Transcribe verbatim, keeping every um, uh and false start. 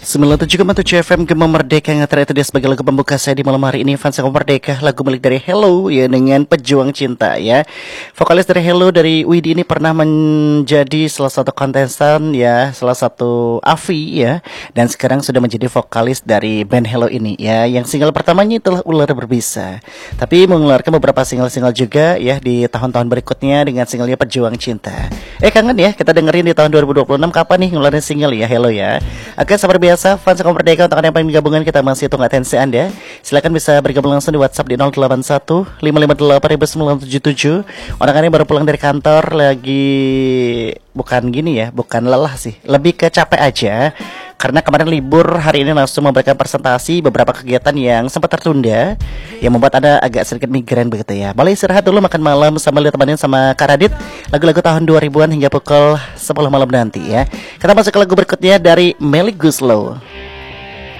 sembilan puluh tujuh koma tujuh F M Gema Merdeka yang ternyata dia sebagai lagu pembuka saya di malam hari ini. Fans Gema Merdeka, lagu milik dari Hello ya, dengan Pejuang Cinta ya. Vokalis dari Hello dari Widi ini pernah menjadi salah satu kontestan ya, salah satu Avi ya, dan sekarang sudah menjadi vokalis dari band Hello ini ya. Yang single pertamanya itulah Ular Berbisa, tapi mengeluarkan beberapa single-single juga ya di tahun-tahun berikutnya dengan singlenya Pejuang Cinta. Eh kangen ya, kita dengerin di tahun dua ribu dua puluh enam kapan nih ngeluarin single ya Hello ya. Oke, seperti biasa fans Gema Merdeka, untuk Anda yang pengen gabungan, kita masih tunggu atensi Anda. Silakan bisa bergabung langsung di WhatsApp di nol delapan satu lima lima delapan sembilan tujuh tujuh. Orang yang baru pulang dari kantor lagi, bukan gini ya, bukan lelah sih, lebih ke capek aja. Karena kemarin libur, hari ini langsung memberikan presentasi beberapa kegiatan yang sempat tertunda, yang membuat Anda agak sedikit migrain begitu ya. Boleh istirahat dulu, makan malam sambil ditemenin sama Kak Radit lagu-lagu tahun dua ribuan hingga pukul sepuluh malam nanti ya. Kita masuk ke lagu berikutnya dari Melly Guslow.